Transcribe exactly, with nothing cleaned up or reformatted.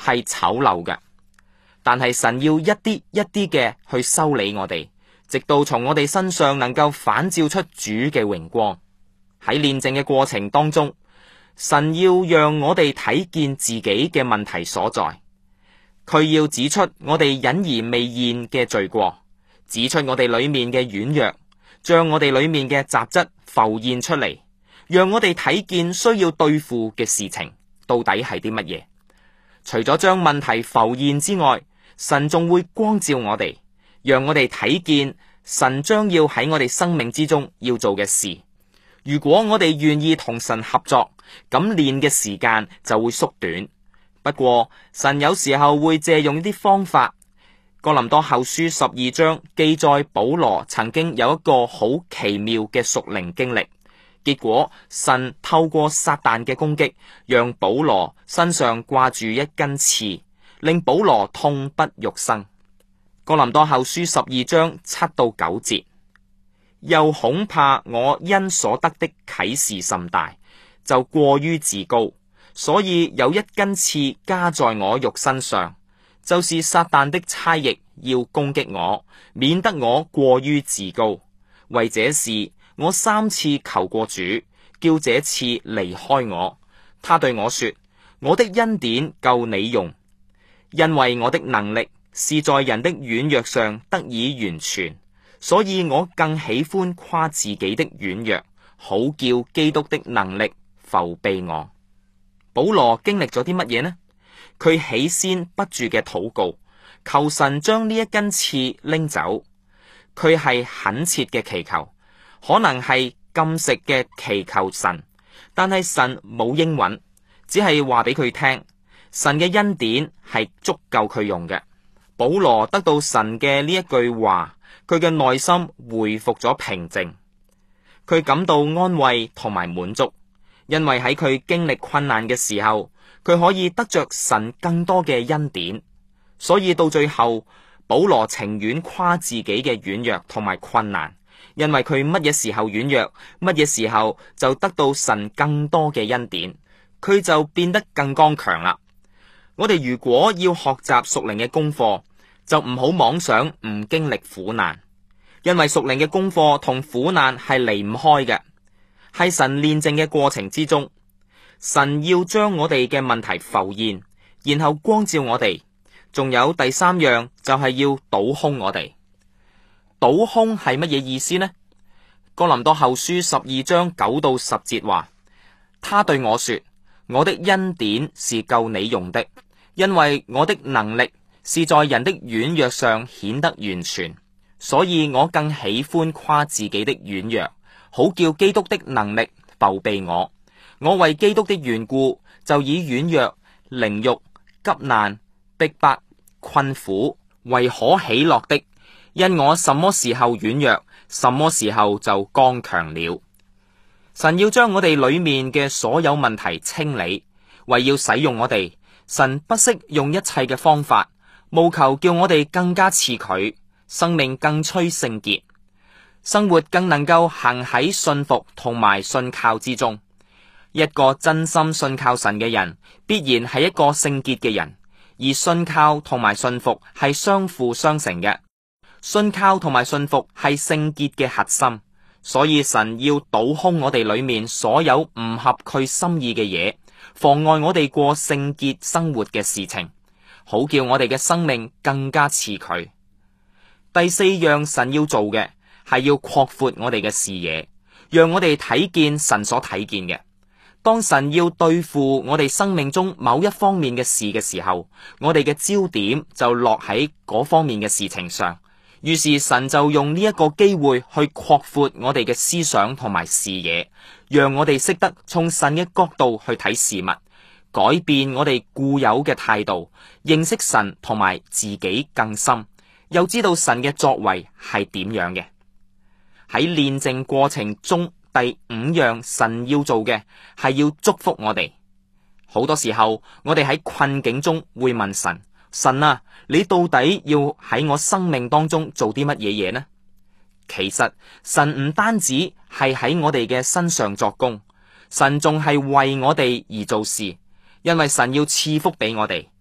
係醜陋嘅，但係神要一啲一啲嘅去修理我哋，直到從我哋身上能夠反照出主嘅榮光。喺煉淨嘅過程當中，神要讓我哋睇見自己嘅問題所在，佢要指出我哋隱而未現嘅罪過，指出我哋裏面嘅軟弱，將我哋裏面嘅雜質浮現出嚟，讓我哋睇見需要對付嘅事情到底係啲乜嘢。除咗將問題浮現之外，神仲會光照我哋，讓我哋睇見神將要喺我哋生命之中要做嘅事。如果我哋願意同神合作，咁練嘅時間就會縮短。不過神有時候會借用一啲方法。哥林多後書十二章記載保羅曾經有一個好奇妙嘅屬靈經歷，結果神透過撒旦嘅攻擊，讓保羅身上掛住一根刺，令保羅痛不欲生。哥林多後書十二章七到九節，又恐怕我因所得的啟示甚大，就過於自高，所以有一根刺加在我肉身上，就是撒旦的差役要攻擊我，免得我過於自高。為這事，我三次求過主，叫這刺離開我。他對我說：我的恩典夠你用，因為我的能力是在人的軟弱上得以完全，所以我更喜歡誇自己的軟弱，好叫基督的能力覆庇我。保羅經歷咗啲乜嘢呢？佢起先不住嘅禱告，求神將呢一根刺拎走。佢係懇切嘅祈求，可能係禁食嘅祈求神，但係神冇應允，只係話俾佢聽，神嘅恩典係足夠佢用嘅。保羅得到神嘅呢一句話，佢嘅內心恢復咗平靜，佢感到安慰同埋滿足，因為喺佢經歷困難嘅時候，佢可以得着神更多嘅恩典，所以到最後保羅情願誇自己嘅軟弱同埋困難，因為佢乜嘢時候軟弱，乜嘢時候就得到神更多嘅恩典，佢就變得更剛強啦。我哋如果要學習屬靈嘅功課，就唔好妄想唔經歷苦難，因為屬靈嘅功課同苦難係離唔開嘅，係神煉淨嘅過程之中，神要將我哋嘅問題浮現，然後光照我哋。仲有第三樣就係要倒空我哋。倒空係乜嘢意思呢？哥林多後書十二章九到十節話，他對我說：我的恩典是夠你用的，因為我的能力是在人的軟弱上顯得完全，所以我更喜歡誇自己的軟弱，好叫基督的能力覆庇我。我為基督的緣故，就以軟弱、凌辱、急難、逼迫、困苦為可喜樂的，因我什麼時候軟弱，什麼時候就剛強了。神要將我哋裏面嘅所有問題清理，為要使用我哋，神不惜用一切嘅方法，務求叫我哋更加似佢，生命更趨聖潔，生活更能夠行喺信服同埋信靠之中。一個真心信靠神嘅人，必然係一個聖潔嘅人，而信靠同埋信服係相輔相成嘅。信靠同埋信服係聖潔嘅核心，所以神要倒空我哋裏面所有唔合佢心意嘅嘢，妨礙我哋過聖潔生活嘅事情，好叫我哋嘅生命更加似佢。第四樣神要做嘅係要擴闊我哋嘅視野，讓我哋睇見神所睇見嘅。當神要對付我哋生命中某一方面嘅事嘅時候，我哋嘅焦點就落喺嗰方面嘅事情上。於是神就用呢一個機會去擴闊我哋嘅思想同埋視野，讓我哋識得從神嘅角度去睇事物，改變我哋固有嘅態度，認識神同埋自己更深，又知道神嘅作為係點樣嘅。喺煉淨過程中，第五樣神要做嘅係要祝福我哋。好多時候我哋喺困境中會問神：神啊，你到底要喺我生命當中做啲乜嘢嘢呢？其實神唔單止係喺我哋嘅身上作工，神仲係為我哋而做事，因為神要賜福俾我哋。